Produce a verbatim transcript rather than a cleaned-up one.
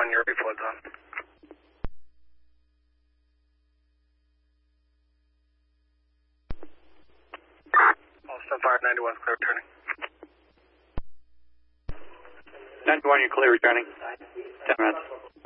when your reflood's on. Austin five ninety-one is clear returning. ninety-one, you're clear returning. ten minutes.